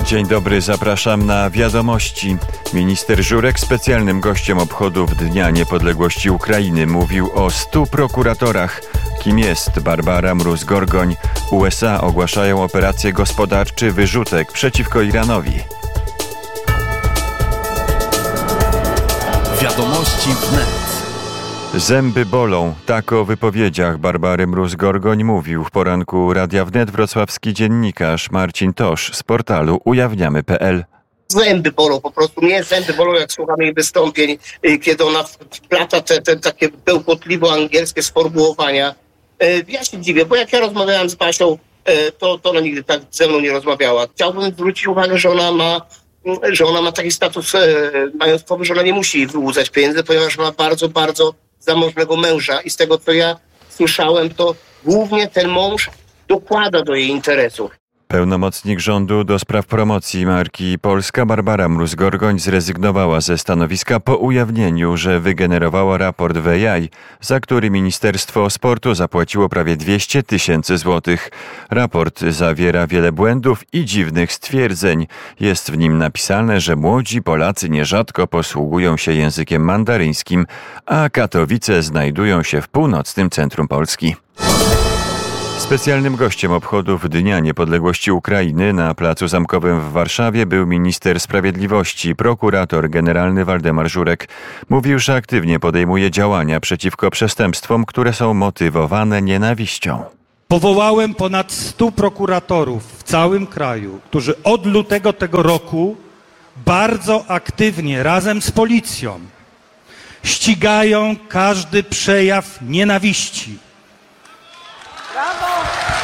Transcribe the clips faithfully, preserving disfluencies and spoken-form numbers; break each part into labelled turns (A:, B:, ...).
A: Dzień dobry, zapraszam na Wiadomości. Minister Żurek, specjalnym gościem obchodów Dnia Niepodległości Ukrainy, mówił o stu prokuratorach. Kim jest Barbara Mróz-Gorgoń? U S A ogłaszają operację gospodarczy wyrzutek przeciwko Iranowi.
B: Wiadomości wnet.
A: Zęby bolą. Tak o wypowiedziach Barbary Mróz-Gorgoń mówił w poranku Radia Wnet wrocławski dziennikarz Marcin Tosz z portalu ujawniamy kropka p l.
C: Zęby bolą, po prostu mnie zęby bolą, jak słucham jej wystąpień, kiedy ona wplata te, te takie bełkotliwo angielskie sformułowania. Ja się dziwię, bo jak ja rozmawiałem z Basią, to, to ona nigdy tak ze mną nie rozmawiała. Chciałbym zwrócić uwagę, że ona ma że ona ma taki status majątkowy, że ona nie musi wyłudzać pieniędzy, ponieważ ma bardzo, bardzo zamożnego męża i z tego, co ja słyszałem, to głównie ten mąż dokłada do jej interesów.
A: Pełnomocnik rządu do spraw promocji marki Polska Barbara Mróz-Gorgoń zrezygnowała ze stanowiska po ujawnieniu, że wygenerowała raport w A I, za który Ministerstwo Sportu zapłaciło prawie dwieście tysięcy złotych. Raport zawiera wiele błędów i dziwnych stwierdzeń. Jest w nim napisane, że młodzi Polacy nierzadko posługują się językiem mandaryńskim, a Katowice znajdują się w północnym centrum Polski. Specjalnym gościem obchodów Dnia Niepodległości Ukrainy na Placu Zamkowym w Warszawie był minister sprawiedliwości, prokurator generalny Waldemar Żurek. Mówił, że aktywnie podejmuje działania przeciwko przestępstwom, które są motywowane nienawiścią.
D: Powołałem ponad stu prokuratorów w całym kraju, którzy od lutego tego roku bardzo aktywnie razem z policją ścigają każdy przejaw nienawiści. Brawo!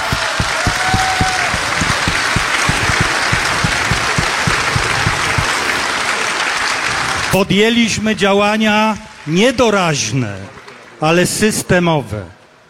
D: Podjęliśmy działania niedoraźne, ale systemowe.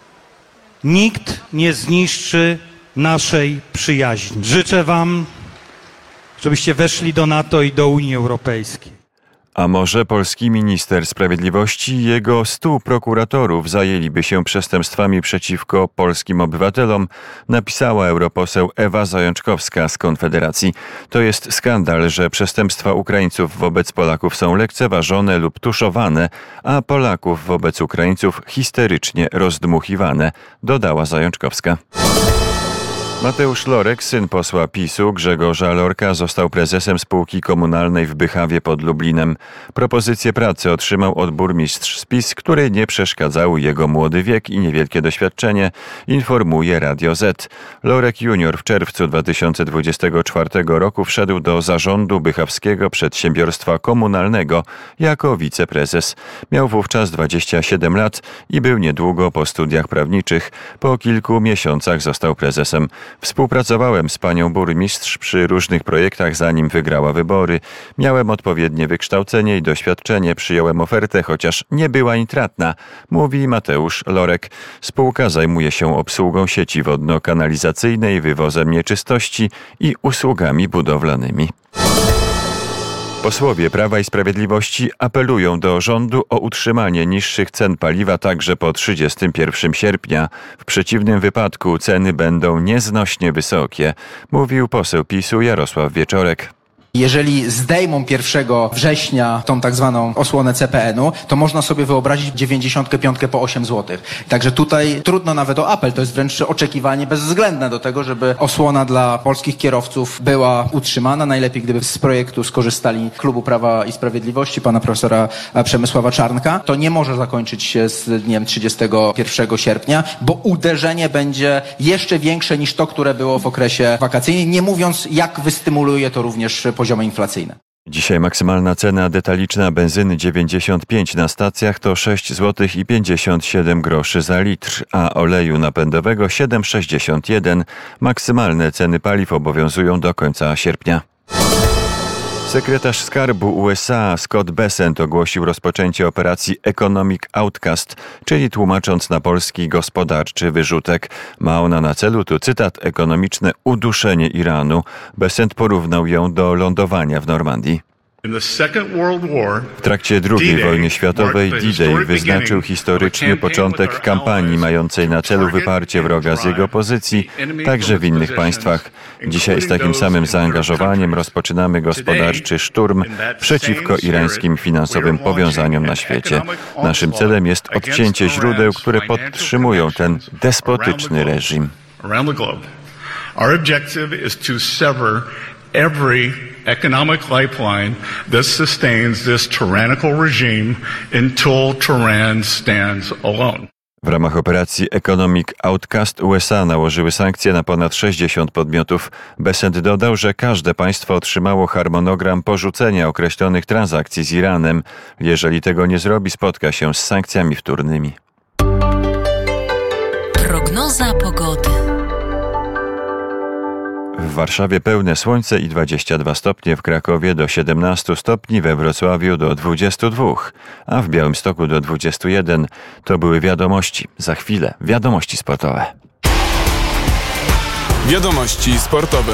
D: Nikt nie zniszczy naszej przyjaźni. Życzę wam, żebyście weszli do NATO i do Unii Europejskiej.
A: A może polski minister sprawiedliwości i jego stu prokuratorów zajęliby się przestępstwami przeciwko polskim obywatelom, napisała europoseł Ewa Zajączkowska z Konfederacji. To jest skandal, że przestępstwa Ukraińców wobec Polaków są lekceważone lub tuszowane, a Polaków wobec Ukraińców histerycznie rozdmuchiwane, dodała Zajączkowska. Mateusz Lorek, syn posła PiSu Grzegorza Lorka, został prezesem spółki komunalnej w Bychawie pod Lublinem. Propozycję pracy otrzymał od burmistrz z PiS, której nie przeszkadzały jego młody wiek i niewielkie doświadczenie, informuje Radio Z. Lorek junior w czerwcu dwa tysiące dwudziestego czwartego roku wszedł do zarządu Bychawskiego Przedsiębiorstwa Komunalnego jako wiceprezes. Miał wówczas dwadzieścia siedem lat i był niedługo po studiach prawniczych. Po kilku miesiącach został prezesem. Współpracowałem z panią burmistrz przy różnych projektach, zanim wygrała wybory. Miałem odpowiednie wykształcenie i doświadczenie. Przyjąłem ofertę, chociaż nie była intratna, mówi Mateusz Lorek. Spółka zajmuje się obsługą sieci wodno-kanalizacyjnej, wywozem nieczystości i usługami budowlanymi. Posłowie Prawa i Sprawiedliwości apelują do rządu o utrzymanie niższych cen paliwa także po trzydziestego pierwszego sierpnia. W przeciwnym wypadku ceny będą nieznośnie wysokie, mówił poseł PiSu Jarosław Wieczorek.
E: Jeżeli zdejmą pierwszego września tą tak zwaną osłonę C P N-u, to można sobie wyobrazić dziewięćdziesiątkę piątkę po osiem złotych. Także tutaj trudno nawet o apel, to jest wręcz oczekiwanie bezwzględne do tego, żeby osłona dla polskich kierowców była utrzymana. Najlepiej, gdyby z projektu skorzystali Klubu Prawa i Sprawiedliwości, pana profesora Przemysława Czarnka. To nie może zakończyć się z dniem trzydziestego pierwszego sierpnia, bo uderzenie będzie jeszcze większe niż to, które było w okresie wakacyjnym, nie mówiąc, jak wystymuluje to również poziomy inflacyjne.
A: Dzisiaj maksymalna cena detaliczna benzyny dziewięćdziesiąt pięć na stacjach to sześć złotych i pięćdziesiąt siedem groszy za litr, a oleju napędowego siedem sześćdziesiąt jeden. Maksymalne ceny paliw obowiązują do końca sierpnia. Sekretarz Skarbu U S A Scott Bessent ogłosił rozpoczęcie operacji Economic Outcast, czyli tłumacząc na polski gospodarczy wyrzutek. Ma ona na celu, tu cytat, ekonomiczne uduszenie Iranu. Bessent porównał ją do lądowania w Normandii. W trakcie drugiej wojny światowej D-Day wyznaczył historycznie początek kampanii mającej na celu wyparcie wroga z jego pozycji, także w innych państwach. Dzisiaj z takim samym zaangażowaniem rozpoczynamy gospodarczy szturm przeciwko irańskim finansowym powiązaniom na świecie. Naszym celem jest odcięcie źródeł, które podtrzymują ten despotyczny reżim.
B: Our objective is to sever every economic lifeline that sustains this tyrannical regime until Tehran stands alone.
A: W ramach operacji Economic Outcast U S A nałożyły sankcje na ponad sześćdziesiąt podmiotów. Bessent dodał, że każde państwo otrzymało harmonogram porzucenia określonych transakcji z Iranem. Jeżeli tego nie zrobi, spotka się z sankcjami wtórnymi.
F: Prognoza pogody.
A: W Warszawie pełne słońce i dwadzieścia dwa stopnie, w Krakowie do siedemnastu stopni, we Wrocławiu do dwudziestu dwóch, a w Białymstoku do dwudziestu jeden. To były wiadomości. Za chwilę wiadomości sportowe.
G: Wiadomości sportowe.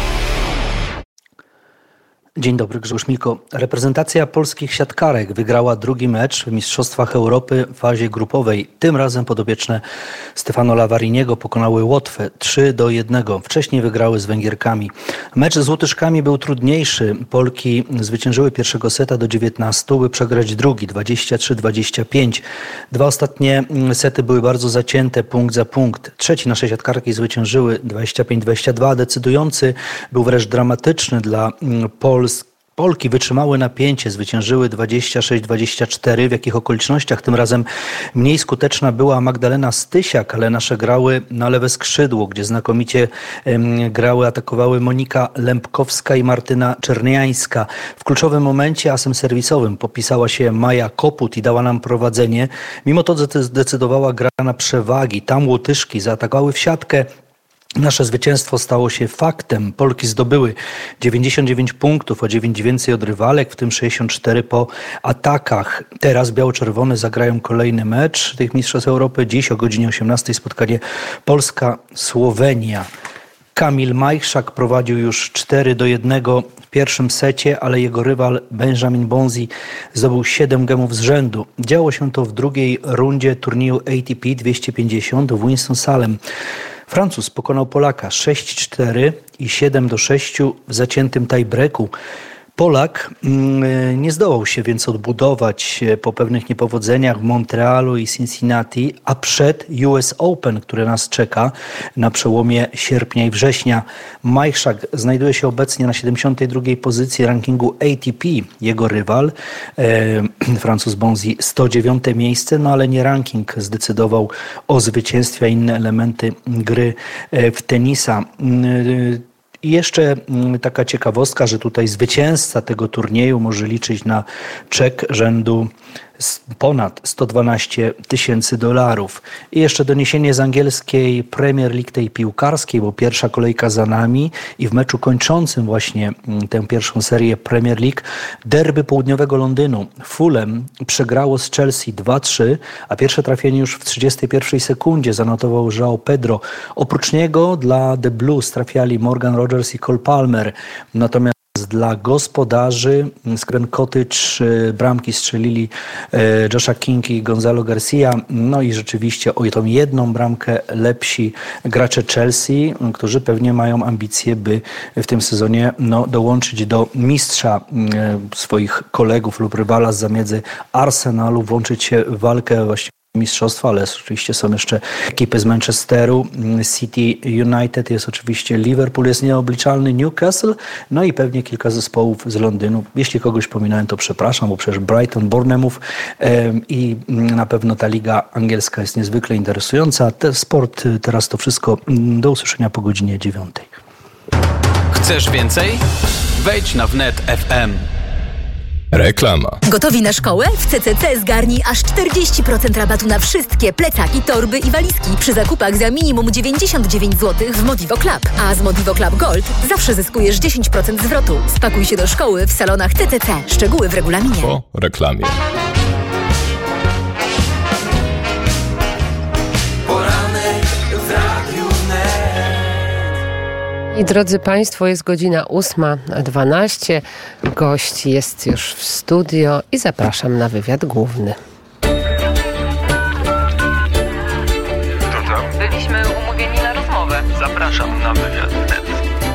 H: Dzień dobry, Grzegorz Milko. Reprezentacja polskich siatkarek wygrała drugi mecz w Mistrzostwach Europy w fazie grupowej. Tym razem podopieczne Stefano Lavariniego pokonały Łotwę trzy do jednego. Wcześniej wygrały z Węgierkami. Mecz z Łotyszkami był trudniejszy. Polki zwyciężyły pierwszego seta do dziewiętnastu, by przegrać drugi dwadzieścia trzy dwadzieścia pięć. Dwa ostatnie sety były bardzo zacięte, punkt za punkt. Trzeci nasze siatkarki zwyciężyły dwadzieścia pięć dwadzieścia dwa. Decydujący był wręcz dramatyczny dla Polski. Polki wytrzymały napięcie, zwyciężyły dwadzieścia sześć dwadzieścia cztery. W jakich okolicznościach? Tym razem mniej skuteczna była Magdalena Stysiak, ale nasze grały na lewe skrzydło, gdzie znakomicie um, grały, atakowały Monika Lębkowska i Martyna Czerniańska. W kluczowym momencie asem serwisowym popisała się Maja Koput i dała nam prowadzenie. Mimo to zdecydowała gra na przewagi. Tam Łotyszki zaatakowały w siatkę. Nasze zwycięstwo stało się faktem. Polki zdobyły dziewięćdziesiąt dziewięć punktów, o dziewięć więcej od rywalek, w tym sześćdziesiąt cztery po atakach. Teraz biało-czerwone zagrają kolejny mecz tych Mistrzostw Europy. Dziś o godzinie osiemnastej spotkanie Polska-Słowenia. Kamil Majchrzak prowadził już cztery do jednego w pierwszym secie, ale jego rywal Benjamin Bonzi zdobył siedem gemów z rzędu. Działo się to w drugiej rundzie turnieju A T P dwieście pięćdziesiąt w Winston-Salem. Francuz pokonał Polaka sześć cztery i siedem do sześciu w zaciętym tiebreaku. Polak nie zdołał się więc odbudować po pewnych niepowodzeniach w Montrealu i Cincinnati, a przed U S Open, które nas czeka na przełomie sierpnia i września. Majchrzak znajduje się obecnie na siedemdziesiątej drugiej pozycji rankingu A T P. Jego rywal, e, Francuz Bonzi, sto dziewiąte miejsce, no ale nie ranking zdecydował o zwycięstwie, a inne elementy gry w tenisa. I jeszcze taka ciekawostka, że tutaj zwycięzca tego turnieju może liczyć na czek rzędu ponad sto dwanaście tysięcy dolarów. I jeszcze doniesienie z angielskiej Premier League, tej piłkarskiej, bo pierwsza kolejka za nami i w meczu kończącym właśnie tę pierwszą serię Premier League derby południowego Londynu. Fulham przegrało z Chelsea dwa trzy, a pierwsze trafienie już w trzydziestej pierwszej sekundzie zanotował João Pedro. Oprócz niego dla The Blues trafiali Morgan Rogers i Cole Palmer. Natomiast dla gospodarzy z Craven Cottage bramki strzelili Joshua King i Gonzalo Garcia. No i rzeczywiście o tą jedną bramkę lepsi gracze Chelsea, którzy pewnie mają ambicje, by w tym sezonie no, dołączyć do mistrza swoich kolegów lub rywala z zamiedzy Arsenalu, włączyć się w walkę właściwie mistrzostwa, ale oczywiście są jeszcze ekipy z Manchesteru, City United, jest oczywiście Liverpool, jest nieobliczalny Newcastle, no i pewnie kilka zespołów z Londynu. Jeśli kogoś pominąłem, to przepraszam, bo przecież Brighton, Bournemouth i na pewno ta liga angielska jest niezwykle interesująca. Ten sport, teraz to wszystko. Do usłyszenia po godzinie dziewiątej.
I: Chcesz więcej? Wejdź na wnet kropka f m.
G: Reklama.
F: Gotowi na szkołę? W C C C zgarnij aż czterdzieści procent rabatu na wszystkie plecaki, torby i walizki przy zakupach za minimum dziewięćdziesiąt dziewięć złotych w Modivo Club. A z Modivo Club Gold zawsze zyskujesz dziesięć procent zwrotu. Spakuj się do szkoły w salonach C C C. Szczegóły w regulaminie.
G: Po reklamie.
J: Poranek w Radiu Wnet. I drodzy Państwo, jest godzina ósma dwanaście. Gość jest już w studio i zapraszam na wywiad główny.
K: Byliśmy umówieni na rozmowę. Zapraszam na wywiad wnet.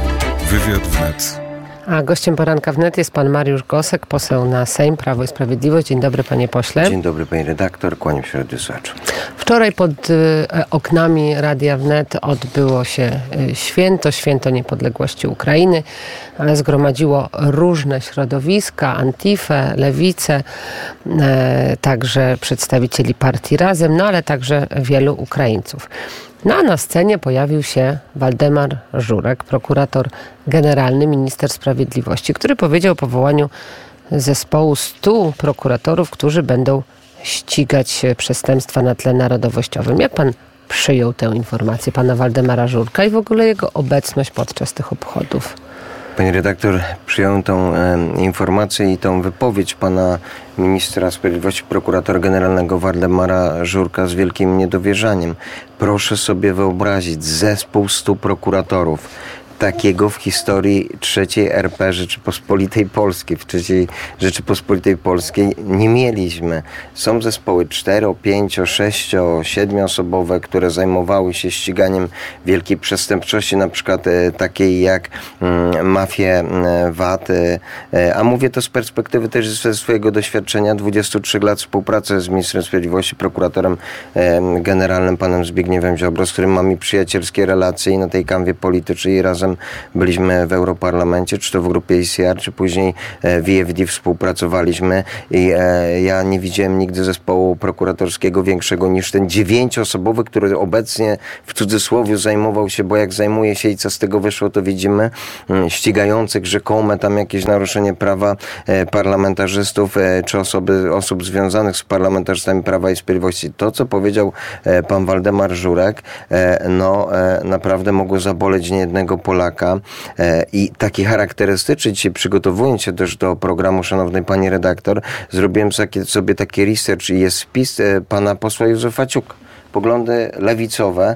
G: Wywiad wnet.
J: A gościem poranka wnet jest pan Mariusz Gosek, poseł na Sejm, Prawo i Sprawiedliwość. Dzień dobry, panie pośle.
L: Dzień dobry, pani redaktor, kłaniam się radiosłuchaczom.
J: Wczoraj pod y, oknami Radia Wnet odbyło się y, święto, święto niepodległości Ukrainy, ale zgromadziło różne środowiska, Antifę, Lewicę, y, także przedstawicieli partii Razem, no ale także wielu Ukraińców. No a na scenie pojawił się Waldemar Żurek, prokurator generalny, minister sprawiedliwości, który powiedział o powołaniu zespołu stu prokuratorów, którzy będą ścigać przestępstwa na tle narodowościowym. Jak pan przyjął tę informację pana Waldemara Żurka i w ogóle jego obecność podczas tych obchodów?
L: Pani redaktor, przyjąłem tą e, informację i tą wypowiedź pana ministra sprawiedliwości, prokuratora generalnego Waldemara Żurka z wielkim niedowierzaniem. Proszę sobie wyobrazić zespół stu prokuratorów. Takiego w historii trzeciej R P Rzeczypospolitej Polskiej, w trzeciej Rzeczypospolitej Polskiej nie mieliśmy. Są zespoły cztero, pięcio, sześcio, siedmioosobowe, które zajmowały się ściganiem wielkiej przestępczości, na przykład e, takiej jak mm, mafie e, V A T, e, a mówię to z perspektywy też ze swojego doświadczenia, dwudziestu trzech lat współpracy z ministrem sprawiedliwości, prokuratorem e, generalnym panem Zbigniewem Ziobro, z którym mamy przyjacielskie relacje i na tej kanwie politycznej i razem byliśmy w Europarlamencie, czy to w grupie E C R, czy później w E F D współpracowaliśmy i e, ja nie widziałem nigdy zespołu prokuratorskiego większego niż ten dziewięcioosobowy, który obecnie w cudzysłowie zajmował się, bo jak zajmuje się i co z tego wyszło, to widzimy, m, ścigających rzekome tam jakieś naruszenie prawa e, parlamentarzystów, e, czy osoby, osób związanych z parlamentarzystami Prawa i Sprawiedliwości. To, co powiedział e, pan Waldemar Żurek, e, no e, naprawdę mogło zaboleć niejednego Polaka. I taki charakterystyczny, dzisiaj przygotowując się też do programu, szanownej pani redaktor, zrobiłem sobie taki research i jest wpis pana posła Józefa Ciuka. Poglądy lewicowe,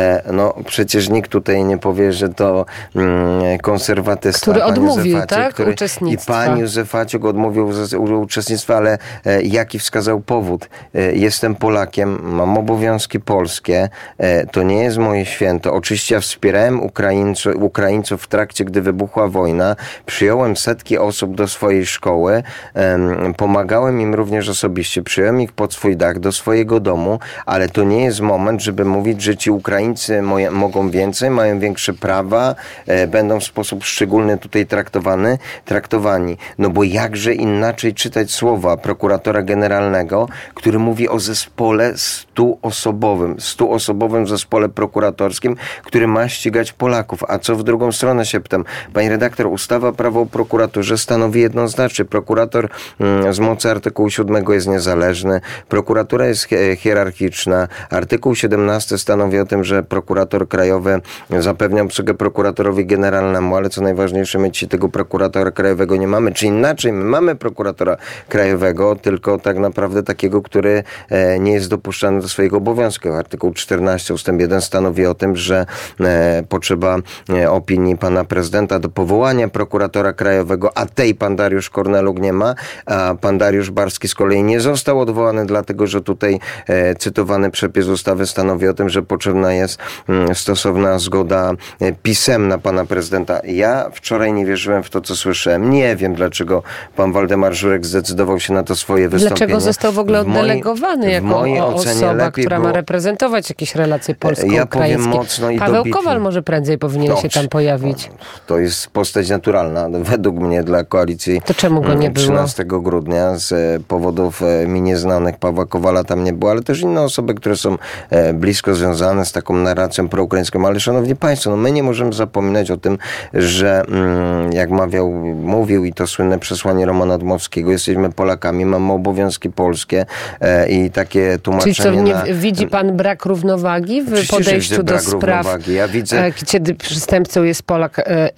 L: no przecież nikt tutaj nie powie, że to mm, konserwatysta.
J: Który odmówił,
L: Józefaciuk,
J: tak?
L: Który,
J: uczestnictwa.
L: I pan Józefaciuk odmówił z, u, uczestnictwa, ale e, jaki wskazał powód? E, jestem Polakiem, mam obowiązki polskie, e, to nie jest moje święto. Oczywiście ja wspierałem Ukraińców, Ukraińców w trakcie, gdy wybuchła wojna, przyjąłem setki osób do swojej szkoły, e, pomagałem im również osobiście, przyjąłem ich pod swój dach, do swojego domu, ale to nie jest moment, żeby mówić, że ci Ukraińcy moje, mogą więcej, mają większe prawa, e, będą w sposób szczególny tutaj traktowany, traktowani. No bo jakże inaczej czytać słowa prokuratora generalnego, który mówi o zespole stuosobowym, stuosobowym zespole prokuratorskim, który ma ścigać Polaków. A co w drugą stronę się pytam? Pani redaktor, ustawa Prawo o prokuraturze stanowi jednoznacznie. Prokurator mm, z mocy artykułu siódmego jest niezależny, prokuratura jest hierarchiczna. Artykuł siedemnasty stanowi o tym, że prokurator krajowy zapewnia obsługę prokuratorowi generalnemu, ale co najważniejsze, my dzisiaj tego prokuratora krajowego nie mamy. Czy inaczej, my mamy prokuratora krajowego, tylko tak naprawdę takiego, który e, nie jest dopuszczany do swojego obowiązku. Artykuł czternasty ustęp jeden stanowi o tym, że e, potrzeba e, opinii pana prezydenta do powołania prokuratora krajowego, a tej pan Dariusz Korneluk nie ma, a pan Dariusz Barski z kolei nie został odwołany, dlatego że tutaj e, cytowany przepis ustawy stanowi o tym, że potrzebna jest mm, stosowna zgoda e, pisemna pana prezydenta. Ja wczoraj nie wierzyłem w to, co słyszałem. Nie wiem, dlaczego pan Waldemar Żurek zdecydował się na to swoje wystąpienie.
J: Dlaczego został w ogóle
L: w mojej,
J: oddelegowany jako
L: mojej
J: o, osoba, która
L: było...
J: ma reprezentować jakieś relacje polsko-ukraińskie?
L: Ja powiem mocno i
J: Paweł
L: dobitnie.
J: Kowal może prędzej powinien
L: Dobrze.
J: się tam pojawić.
L: To jest postać naturalna, według mnie, dla koalicji.
J: To czemu go nie było?
L: trzynastego grudnia z powodów mi nieznanych Pawła Kowala tam nie było, ale też inne osoby, które są blisko związane z taką narracją proukraińską. Ale szanowni państwo, no my nie możemy zapominać o tym, że jak mawiał, mówił i to słynne przesłanie Romana Dmowskiego, jesteśmy Polakami, mamy obowiązki polskie i takie tłumaczenie.
J: Czyli co, nie
L: na...
J: widzi pan brak równowagi w
L: Oczywiście,
J: podejściu do spraw,
L: ja widzę...
J: kiedy przestępcą jest Polak e, e,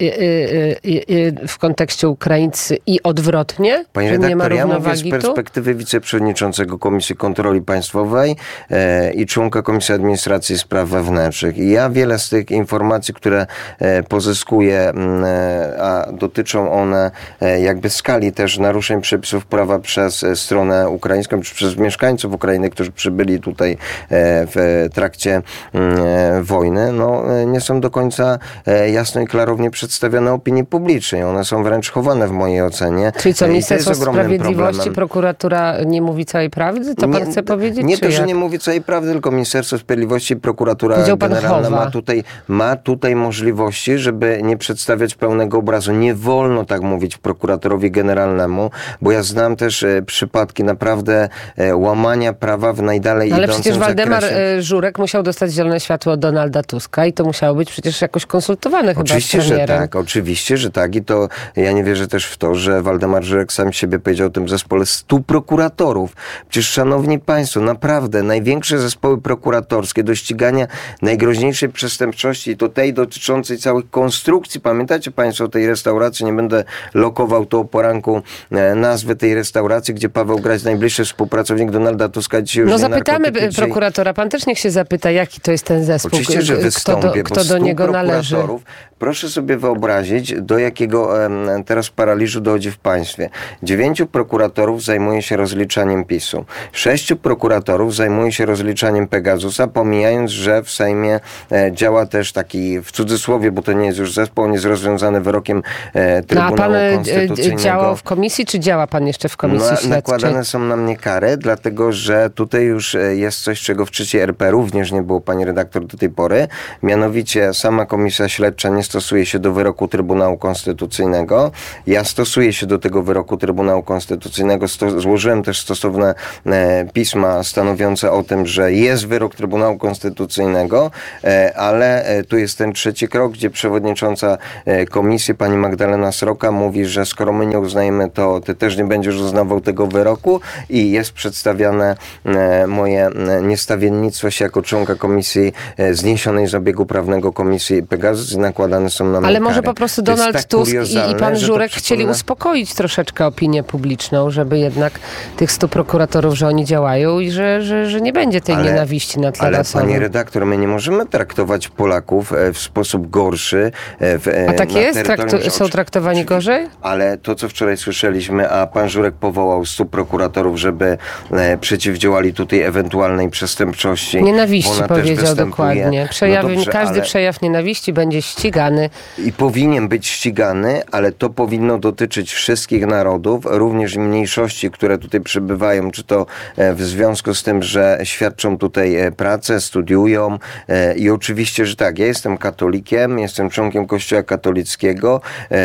J: e, e, w kontekście Ukraińcy i odwrotnie?
L: Panie redaktor, ja mówię z perspektywy tu? wiceprzewodniczącego Komisji Kontroli Państwowej e, i i członka Komisji Administracji i Spraw Wewnętrznych. I ja wiele z tych informacji, które pozyskuję, a dotyczą one jakby skali też naruszeń przepisów prawa przez stronę ukraińską, czy przez mieszkańców Ukrainy, którzy przybyli tutaj w trakcie wojny, no nie są do końca jasno i klarownie przedstawione opinii publicznej. One są wręcz chowane w mojej ocenie.
J: Czyli co, Ministerstwo Sprawiedliwości,
L: problemem.
J: prokuratura nie mówi całej prawdy? To pan
L: nie,
J: chce powiedzieć?
L: Nie to,
J: jak?
L: że nie mówi całej prawdy, tylko Ministerstwo Sprawiedliwości i prokuratura generalna ma tutaj, ma tutaj możliwości, żeby nie przedstawiać pełnego obrazu. Nie wolno tak mówić prokuratorowi generalnemu, bo ja znam też e, przypadki naprawdę e, łamania prawa w najdalej
J: Ale
L: idącym
J: przecież Waldemar
L: zakresie.
J: Żurek musiał dostać zielone światło od Donalda Tuska i to musiało być przecież jakoś konsultowane
L: Oczywiście,
J: chyba z premierem.
L: że tak, oczywiście, że tak i to ja nie wierzę też w to, że Waldemar Żurek sam siebie powiedział o tym zespole stu prokuratorów. Przecież szanowni państwo, naprawdę największe zespoły prokuratorskie do ścigania najgroźniejszej przestępczości i to tej dotyczącej całych konstrukcji. Pamiętacie państwo o tej restauracji? Nie będę lokował tu o poranku e, nazwy tej restauracji, gdzie Paweł Graś, najbliższy współpracownik Donalda Tuska, dzisiaj już
J: No
L: nie
J: zapytamy
L: narkotyki, dzisiaj...
J: prokuratora. Pan też niech się zapyta, jaki to jest ten zespół.
L: Oczywiście, że wystąpię,
J: kto do, kto do niego należy.
L: Proszę sobie wyobrazić, do jakiego em, teraz paraliżu dojdzie w państwie. Dziewięciu prokuratorów zajmuje się rozliczaniem PiSu. Sześciu prokuratorów zajmuje się rozliczaniem Pegasusa, pomijając, że w Sejmie e, działa też taki, w cudzysłowie, bo to nie jest już zespół, on jest rozwiązany wyrokiem e, Trybunału
J: no, a pan
L: Konstytucyjnego.
J: działał w komisji, czy działa pan jeszcze w komisji
L: no,
J: śledczej?
L: Nakładane są na mnie kary, dlatego że tutaj już jest coś, czego w trzeciej R P również nie było, pani redaktor, do tej pory. Mianowicie sama komisja śledcza nie stosuje się do wyroku Trybunału Konstytucyjnego. Ja stosuję się do tego wyroku Trybunału Konstytucyjnego. Sto- złożyłem też stosowne e, pisma stanowiące o tym, że jest wyrok Trybunału Konstytucyjnego, e, ale e, tu jest ten trzeci krok, gdzie przewodnicząca e, komisji, pani Magdalena Sroka, mówi, że skoro my nie uznajemy, to ty też nie będziesz uznawał tego wyroku i jest przedstawiane e, moje e, niestawiennictwo się jako członka komisji e, zniesionej z obiegu prawnego komisji Pegasus i nakładane są na mnie
J: Ale może
L: kary.
J: po prostu
L: To jest
J: Donald
L: tak
J: Tusk i, i pan Żurek
L: przypomina...
J: chcieli uspokoić troszeczkę opinię publiczną, żeby jednak tych stu prokuratorów, że oni działają i że, że, że nie będzie tej
L: ale,
J: nienawiści na tle
L: ale
J: rasowym.
L: pani redaktor, my nie możemy traktować Polaków w sposób gorszy. W,
J: a tak jest? Traktu- są traktowani gorzej?
L: Ale to, co wczoraj słyszeliśmy, a pan Żurek powołał stu prokuratorów, żeby e, przeciwdziałali tutaj ewentualnej przestępczości.
J: Nienawiści powiedział dokładnie. Przejawy,
L: no dobrze,
J: każdy
L: ale...
J: przejaw nienawiści będzie ścigany.
L: I powinien być ścigany, ale to powinno dotyczyć wszystkich narodów, również i mniejszości, które tutaj przybywają, czy to w związku z tym, że świadczą tutaj pracę, studiują i oczywiście, że tak, ja jestem katolikiem, jestem członkiem Kościoła katolickiego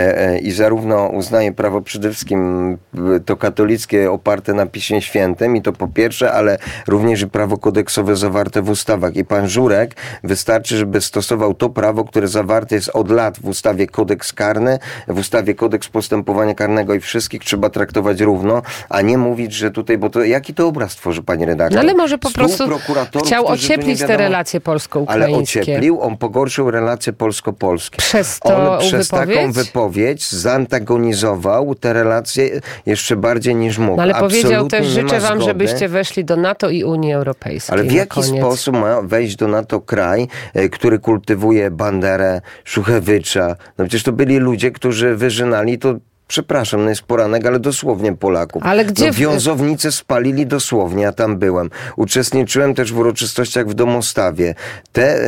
L: i zarówno uznaję prawo przede wszystkim to katolickie oparte na Piśmie Świętym i to po pierwsze, ale również i prawo kodeksowe zawarte w ustawach. I pan Żurek wystarczy, żeby stosował to prawo, które zawarte jest od lat w ustawie kodeks karny, w ustawie kodeks postępowania karnego i wszystkich trzeba traktować równo, a nie mówić, że tutaj, bo to jaki to obraz tworzy pani redaktor?
J: No ale może po prostu chciał ocieplić te relacje polsko-ukraińskie.
L: Ale ocieplił, on pogorszył relacje polsko-polskie.
J: Przez to
L: on przez
J: wypowiedź?
L: taką wypowiedź zantagonizował te relacje jeszcze bardziej niż mógł.
J: No ale
L: Absolutnie
J: powiedział też, życzę wam,
L: zgody.
J: żebyście weszli do NATO i Unii Europejskiej.
L: Ale w jaki sposób ma wejść do NATO kraj, który kultywuje Banderę, Szuchewycza? No przecież to byli ludzie, którzy wyżynali to. Przepraszam, no jest poranek, ale dosłownie Polaków.
J: Ale gdzie...
L: No, wiązownice spalili dosłownie, ja tam byłem. Uczestniczyłem też w uroczystościach w Domostawie. Te,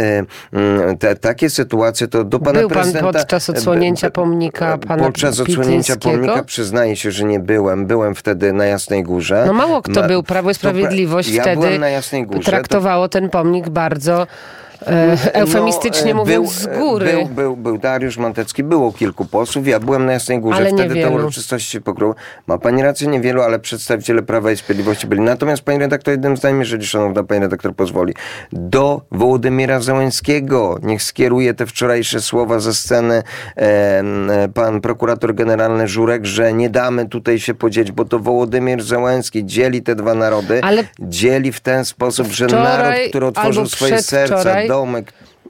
L: te takie sytuacje to do pana
J: Był pan
L: prezydenta...
J: podczas odsłonięcia pomnika pana
L: Podczas odsłonięcia pomnika przyznaję się, że nie byłem. Byłem wtedy na Jasnej Górze.
J: No mało kto
L: Ma...
J: był. Prawo i Sprawiedliwość
L: ja
J: wtedy
L: byłem na Jasnej Górze,
J: traktowało
L: to...
J: ten pomnik bardzo... eufemistycznie
L: no,
J: mówiąc
L: był,
J: z góry.
L: Był, był, był Dariusz Montecki, było kilku posłów, ja byłem na Jasnej Górze,
J: ale
L: wtedy
J: niewielu.
L: te uroczystości się pokryły. Ma pani rację, niewielu, ale przedstawiciele Prawa i Sprawiedliwości byli. Natomiast pani redaktor, jednym zdaniem, jeżeli szanowna pani redaktor pozwoli, do Wołodymyra Zełenskiego niech skieruje te wczorajsze słowa ze sceny e, pan prokurator generalny Żurek, że nie damy tutaj się podzielić, bo to Wołodymyr Zełenski dzieli te dwa narody,
J: ale
L: dzieli w ten sposób, że
J: wczoraj,
L: naród, który otworzył swoje serca, domek.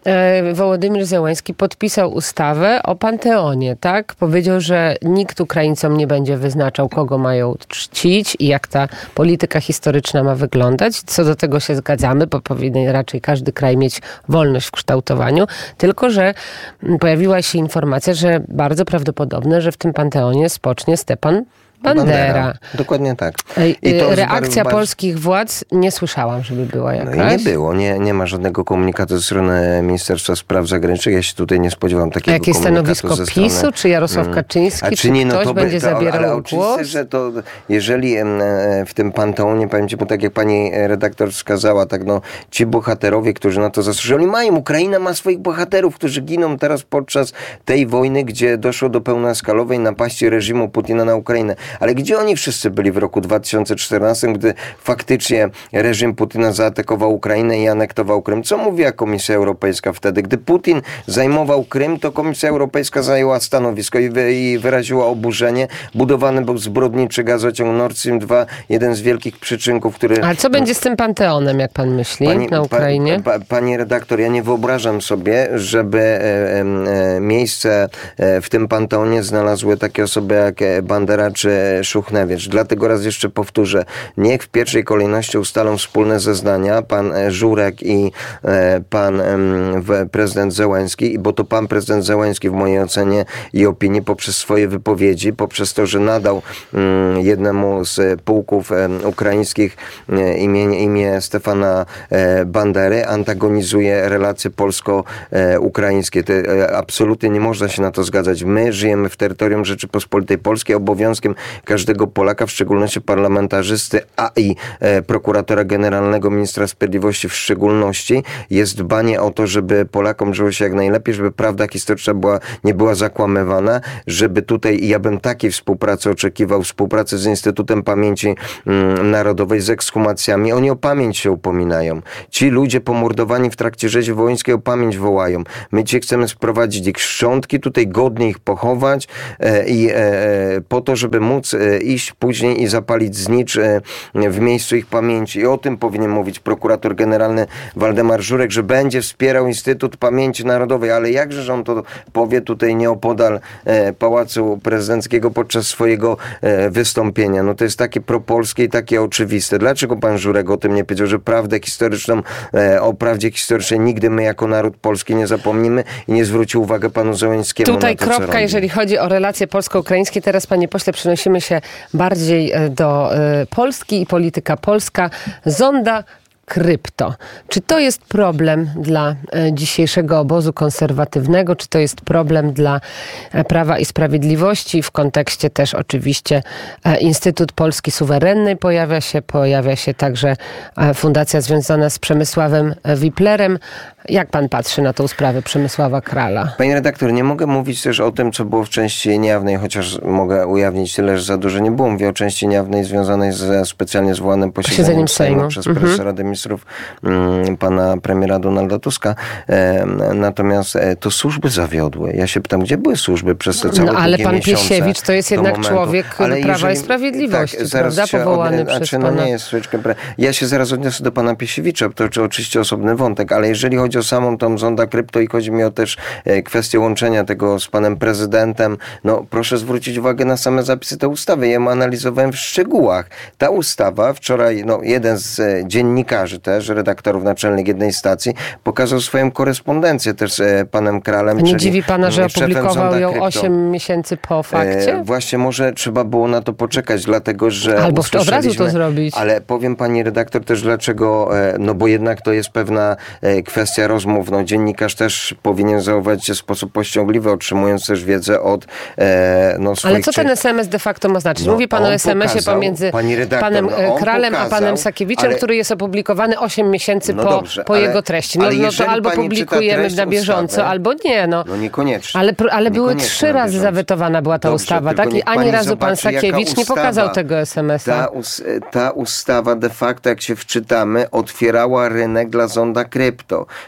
J: e, Wołodymyr Zełenski podpisał ustawę o Panteonie, tak? Powiedział, że nikt Ukraińcom nie będzie wyznaczał, kogo mają czcić i jak ta polityka historyczna ma wyglądać. Co do tego się zgadzamy, bo powinien raczej każdy kraj mieć wolność w kształtowaniu. Tylko że pojawiła się informacja, że bardzo prawdopodobne, że w tym Panteonie spocznie Stepan Bandera. Bandera.
L: Dokładnie tak.
J: I to reakcja bardzo... polskich władz nie słyszałam, żeby była jakaś.
L: No i nie było. Nie, nie ma żadnego komunikatu ze strony Ministerstwa Spraw Zagranicznych. Ja się tutaj nie spodziewam takiego
J: komunikatu. A jakie stanowisko
L: ze
J: PiSu?
L: strony...
J: Czy Jarosław Kaczyński?
L: A
J: czy nie, no,
L: ktoś
J: to będzie to, zabierał
L: ale
J: głos?
L: oczywiście, że to jeżeli w tym Panteonie, powiem ci, bo tak jak pani redaktor wskazała, tak no, ci bohaterowie, którzy na to zasłużyli, mają. Ukraina ma swoich bohaterów, którzy giną teraz podczas tej wojny, gdzie doszło do pełnoskalowej napaści reżimu Putina na Ukrainę. Ale gdzie oni wszyscy byli w roku dwa tysiące czternastym, gdy faktycznie reżim Putina zaatakował Ukrainę i anektował Krym? Co mówiła Komisja Europejska wtedy? Gdy Putin zajmował Krym, to Komisja Europejska zajęła stanowisko i, wy, i wyraziła oburzenie. Budowany był zbrodniczy gazociąg Nord Stream dwa, jeden z wielkich przyczynków, który...
J: Ale co będzie z tym Panteonem, jak pan myśli, pani, na Ukrainie?
L: Pa, pa, pani redaktor, ja nie wyobrażam sobie, żeby e, e, miejsce e, w tym Panteonie znalazły takie osoby jak Bandera czy Szuchniewicz. Dlatego raz jeszcze powtórzę, niech w pierwszej kolejności ustalą wspólne zeznania pan Żurek i e, pan e, prezydent Zełenski, bo to pan prezydent Zełenski w mojej ocenie i opinii poprzez swoje wypowiedzi, poprzez to, że nadał m, jednemu z pułków e, ukraińskich e, imię, imię Stefana e, Bandery, antagonizuje relacje polsko-ukraińskie. To, e, absolutnie nie można się na to zgadzać. My żyjemy w terytorium Rzeczypospolitej Polskiej. Obowiązkiem każdego Polaka, w szczególności parlamentarzysty, a i e, prokuratora generalnego, ministra sprawiedliwości w szczególności, jest dbanie o to, żeby Polakom żyło się jak najlepiej, żeby prawda historyczna była, nie była zakłamywana, żeby tutaj, i ja bym takiej współpracy oczekiwał, współpracy z Instytutem Pamięci mm, Narodowej, z ekshumacjami. Oni o pamięć się upominają. Ci ludzie pomordowani w trakcie rzezi wołyńskiej o pamięć wołają. My ci chcemy sprowadzić ich szczątki, tutaj godnie ich pochować e, i e, po to, żeby móc e, iść później i zapalić znicz w miejscu ich pamięci. I o tym powinien mówić prokurator generalny Waldemar Żurek, że będzie wspierał Instytut Pamięci Narodowej, ale jakże że on to powie tutaj nieopodal Pałacu Prezydenckiego podczas swojego wystąpienia. No to jest takie propolskie i takie oczywiste. Dlaczego pan Żurek o tym nie powiedział, że prawdę historyczną, o prawdzie historycznej nigdy my jako naród polski nie zapomnimy i nie zwrócił uwagę panu Zełenskiemu
J: Tutaj
L: na to,
J: kropka, jeżeli chodzi o relacje polsko-ukraińskie. Teraz, panie pośle, przenosimy się bardziej do y, Polski i polityka polska. Zonda krypto. Czy to jest problem dla e, dzisiejszego obozu konserwatywnego? Czy to jest problem dla e, Prawa i Sprawiedliwości? W kontekście też oczywiście e, Instytut Polski Suwerennej pojawia się, pojawia się także e, fundacja związana z Przemysławem Wiplerem. Jak pan patrzy na tą sprawę Przemysława Krala?
L: Pani redaktor, nie mogę mówić też o tym, co było w części niejawnej, chociaż mogę ujawnić tyle, że za dużo nie było. Mówię o części niejawnej związanej ze specjalnie zwołanym posiedzeniem, posiedzeniem Sejmu, Sejmu przez mhm. prezesa Rady Ministrów m, pana premiera Donalda Tuska. E, natomiast e, to służby zawiodły. Ja się pytam, gdzie były służby przez te całe
J: no, ale pan
L: miesiące
J: Piesiewicz to jest jednak
L: momentu.
J: człowiek ale Prawa jeżeli, i Sprawiedliwości, tak, prawda? Powołany od, przez
L: znaczy,
J: pana...
L: No nie jest ja się zaraz odniosę do pana Piesiewicza, to czy oczywiście osobny wątek, ale jeżeli chodzi o samą tą zondę krypto i chodzi mi o też e, kwestię łączenia tego z panem prezydentem, no proszę zwrócić uwagę na same zapisy tej ustawy. Ja ją analizowałem w szczegółach. Ta ustawa, wczoraj no, jeden z e, dziennikarzy też, redaktorów naczelnych jednej stacji, pokazał swoją korespondencję też z e, panem Kralem.
J: Nie dziwi pana, że opublikował ją
L: krypto.
J: osiem miesięcy po fakcie?
L: E, właśnie może trzeba było na to poczekać, dlatego że
J: albo od razu to zrobić.
L: Ale powiem pani redaktor też dlaczego, e, no bo jednak to jest pewna e, kwestia rozmów. No, dziennikarz też powinien zachować się w sposób pościągliwy, otrzymując też wiedzę od e, no, swoich...
J: Ale co ten es em es de facto ma znaczyć?
L: No,
J: Mówi pan o es em esie pomiędzy
L: redaktor,
J: panem
L: no,
J: Kralem
L: pokazał,
J: a panem Sakiewiczem,
L: ale...
J: który jest opublikowany osiem miesięcy
L: no
J: po,
L: dobrze,
J: po
L: ale,
J: jego treści. No, no to albo publikujemy na bieżąco, ustawy, albo nie. No,
L: no niekoniecznie.
J: Ale, ale były trzy razy zawetowana była ta dobrze, ustawa, tak? I ani razu zobaczy, pan Sakiewicz nie pokazał tego es em es a.
L: Ta, ta ustawa de facto, jak się wczytamy, otwierała rynek dla zonda krypto.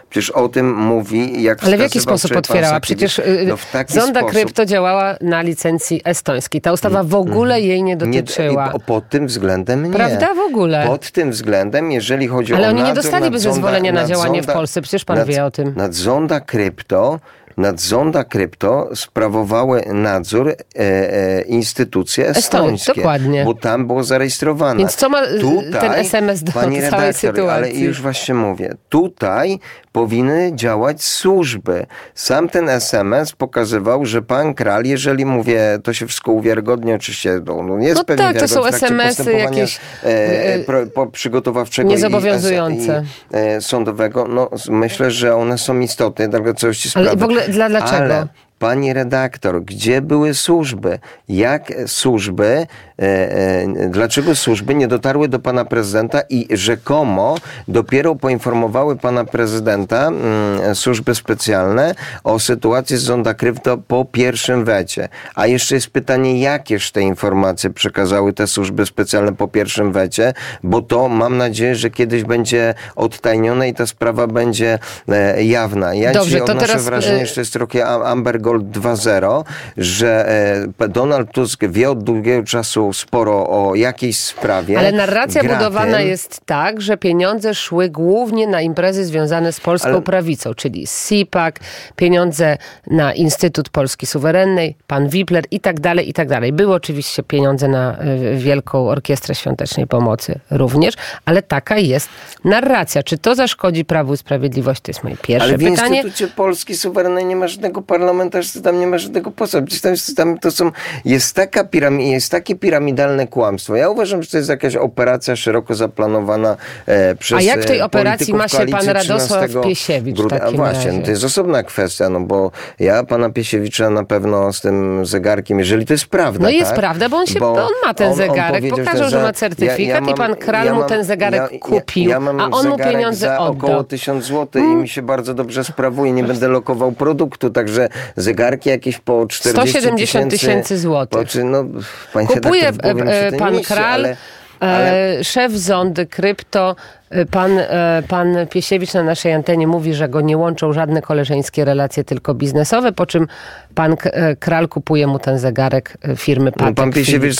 L: Przecież o tym mówi, jak
J: Ale w jaki
L: wskazywał
J: sposób
L: wczoraj pan
J: otwierała?
L: Sakiewicz.
J: Przecież y,
L: no w taki
J: Zonda
L: sposób,
J: Krypto działała na licencji estońskiej. Ta ustawa w ogóle jej nie dotyczyła.
L: Nie, pod tym względem nie.
J: Prawda? W ogóle.
L: Pod tym względem, jeżeli chodzi
J: Ale
L: o
J: oni nie
L: nadzór
J: dostaliby
L: nad zonda,
J: zezwolenia na
L: nad
J: działanie
L: zonda,
J: w Polsce. Przecież pan
L: nad,
J: wie o tym.
L: Nad Zonda Krypto Nad Zonda Krypto sprawowały nadzór e, e, instytucje estońskie.
J: Estoń, dokładnie.
L: Bo tam było zarejestrowane.
J: Więc co ma
L: tutaj,
J: ten es em es do
L: pani
J: całej
L: redaktor,
J: sytuacji?
L: Ale już właśnie mówię, tutaj powinny działać służby. Sam ten es em es pokazywał, że pan Kral, jeżeli mówię, to się wszystko uwiarygodni, oczywiście no, jest
J: no
L: pewnie
J: tak, to są es em esy jakieś
L: e, pro, po, przygotowawczego
J: niezobowiązujące.
L: i, i e, sądowego. No, myślę, że one są istotne dla całości sprawy.
J: Ale w ogóle dla, dlaczego?
L: Ale, pani redaktor, gdzie były służby? Jak służby, e, e, dlaczego służby nie dotarły do pana prezydenta i rzekomo dopiero poinformowały pana prezydenta mm, służby specjalne o sytuacji z Zonda Krypto po pierwszym wecie? A jeszcze jest pytanie, jakież te informacje przekazały te służby specjalne po pierwszym wecie? Bo to mam nadzieję, że kiedyś będzie odtajnione i ta sprawa będzie e, jawna. Ja
J: Dobrze,
L: dzisiaj
J: to
L: odnoszę
J: teraz,
L: wrażenie, że to jest trochę Amber Gold dwa zero, że e, Donald Tusk wie od długiego czasu sporo o jakiejś sprawie.
J: Ale narracja
L: gra
J: budowana
L: tym,
J: jest tak, że pieniądze szły głównie na imprezy związane z polską
L: Ale...
J: prawicą, czyli C P A C, pieniądze na Instytut Polski Suwerennej, pan Wipler i tak dalej, i tak dalej. Były oczywiście pieniądze na y, Wielką Orkiestrę Świątecznej Pomocy również, ale taka jest narracja. Czy to zaszkodzi Prawu i Sprawiedliwości? To jest moje pierwsze
L: Ale w
J: pytanie.
L: Instytucie Polski Suwerennej nie ma żadnego parlamentarzysty, tam nie ma żadnego posła. Przecież tam, jest, tam to są, jest, taka piramid, jest takie piramidalne kłamstwo. Ja uważam, że to jest jakaś operacja szeroko zaplanowana e, przez
J: A jak w tej operacji ma się pan Radosław Piesiewicz w takim
L: A właśnie,
J: razie?
L: to jest osobna kwestia, no bo ja pana Piesiewicza na pewno z tym zegarkiem, jeżeli to jest prawda.
J: No jest
L: tak?
J: prawda, bo on, się,
L: bo
J: on ma ten
L: on,
J: zegarek,
L: on
J: pokazał, że ma certyfikat ja, ja mam, i pan Kral
L: ja
J: mu
L: mam,
J: ten zegarek
L: ja,
J: kupił,
L: ja, ja mam
J: a on mu pieniądze
L: za
J: oddał.
L: około tysiąc złotych hmm. i mi się bardzo dobrze sprawuje, nie będę lokował produktu, także zegarki jakieś po czterdzieści
J: sto siedemdziesiąt tysięcy złotych.
L: Czy, no,
J: Kupuje
L: powiem,
J: e, pan
L: mieści,
J: Kral,
L: ale, ale...
J: E, szef Zondy Krypto, pan, e, pan Piesiewicz na naszej antenie mówi, że go nie łączą żadne koleżeńskie relacje, tylko biznesowe, po czym pan Kral kupuje mu ten zegarek firmy Patek
L: Pan Piesiewicz